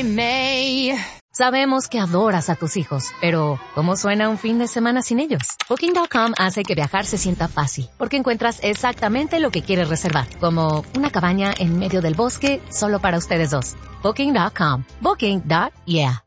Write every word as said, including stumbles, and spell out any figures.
May. Sabemos que adoras a tus hijos, pero ¿cómo suena un fin de semana sin ellos? Booking punto com hace que viajar se sienta fácil, porque encuentras exactamente lo que quieres reservar, como una cabaña en medio del bosque solo para ustedes dos. Booking punto com. Booking. Yeah.